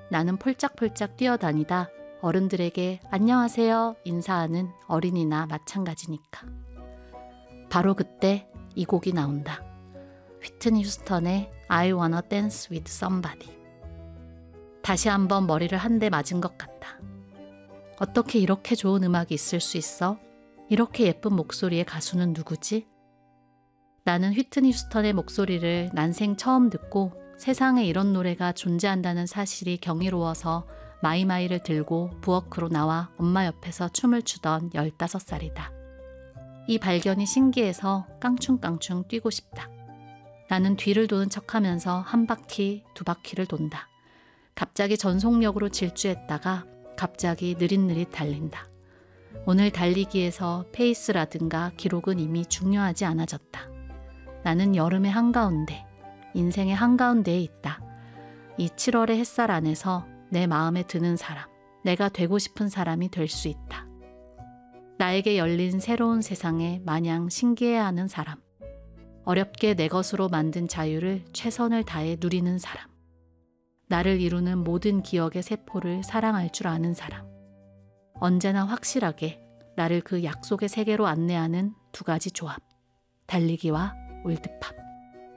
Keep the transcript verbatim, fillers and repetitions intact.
나는 폴짝폴짝 뛰어다니다 어른들에게 안녕하세요 인사하는 어린이나 마찬가지니까. 바로 그때 이 곡이 나온다. 휘트니 휴스턴의 I wanna dance with somebody. 다시 한번 머리를 한 대 맞은 것 같다. 어떻게 이렇게 좋은 음악이 있을 수 있어? 이렇게 예쁜 목소리의 가수는 누구지? 나는 휘트니 휴스턴의 목소리를 난생 처음 듣고 세상에 이런 노래가 존재한다는 사실이 경이로워서 마이마이를 들고 부엌으로 나와 엄마 옆에서 춤을 추던 열다섯 살이다. 이 발견이 신기해서 깡충깡충 뛰고 싶다. 나는 뒤를 도는 척하면서 한 바퀴, 두 바퀴를 돈다. 갑자기 전속력으로 질주했다가 갑자기 느릿느릿 달린다. 오늘 달리기에서 페이스라든가 기록은 이미 중요하지 않아졌다. 나는 여름의 한가운데, 인생의 한가운데에 있다. 이 칠월의 햇살 안에서 내 마음에 드는 사람, 내가 되고 싶은 사람이 될 수 있다. 나에게 열린 새로운 세상에 마냥 신기해하는 사람, 어렵게 내 것으로 만든 자유를 최선을 다해 누리는 사람, 나를 이루는 모든 기억의 세포를 사랑할 줄 아는 사람, 언제나 확실하게 나를 그 약속의 세계로 안내하는 두 가지 조합, 달리기와 올드팝.